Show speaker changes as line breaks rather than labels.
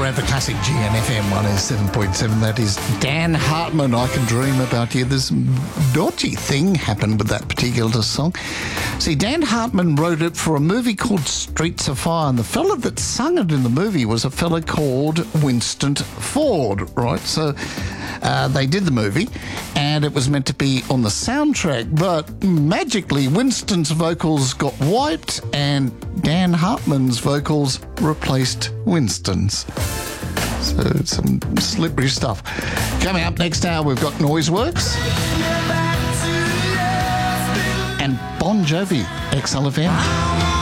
Forever Classic GNFM 107.7. That is Dan Hartman, I Can Dream About You. This dodgy thing happened with that particular song. See, Dan Hartman wrote it for a movie called Streets of Fire, and the fella that sung it in the movie was a fella called Winston Ford, right? So they did the movie, and it was meant to be on the soundtrack, but magically Winston's vocals got wiped and Dan Hartman's vocals replaced Winston's. So it's some slippery stuff. Coming up next hour, we've got Noiseworks and Bon Jovi, XLFM.